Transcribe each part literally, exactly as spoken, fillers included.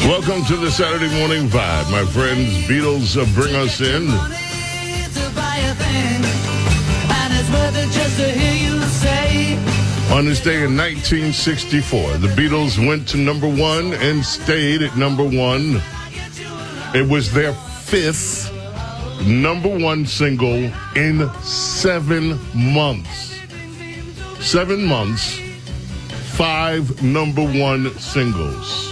Welcome to the Saturday Morning Vibe. My friends, Beatles uh, bring us in. On this day in nineteen sixty-four, the Beatles went to number one and stayed at number one. It was their fifth number one single in seven months. Seven months, five number one singles.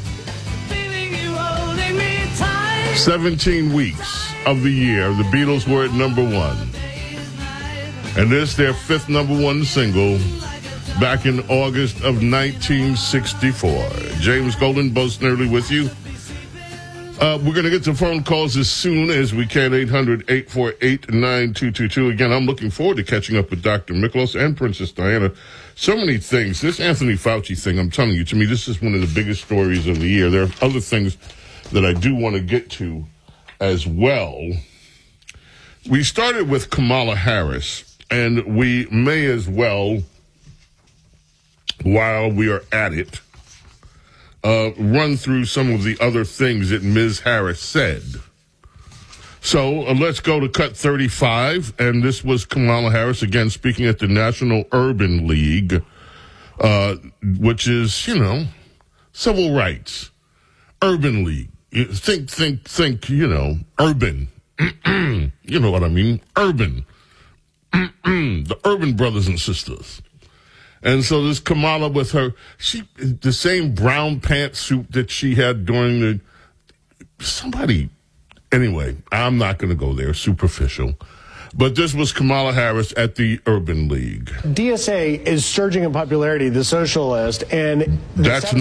seventeen weeks of the year, the Beatles were at number one. And this, their fifth number one single back in August of nineteen sixty-four. James Golden, Bo Snerdley with you. Uh, we're going to get to phone calls as soon as we can, eight hundred, eight four eight, nine two two two. Again, I'm looking forward to catching up with Doctor Miklos and Princess Diana. So many things. This Anthony Fauci thing, I'm telling you, to me, this is one of the biggest stories of the year. There are other things that I do want to get to as well. We started with Kamala Harris, and we may as well, while we are at it, uh, run through some of the other things that Miz Harris said. So uh, let's go to cut thirty-five, and this was Kamala Harris, again, speaking at the National Urban League, uh, which is, you know, civil rights. Urban League. Think, think, think, you know, urban. You know what I mean? Urban. The urban brothers and sisters. And so this Kamala with her, she, the same brown pantsuit that she had during the, somebody, anyway, I'm not going to go there, superficial. But this was Kamala Harris at the Urban League. D S A is surging in popularity, the socialist, and that's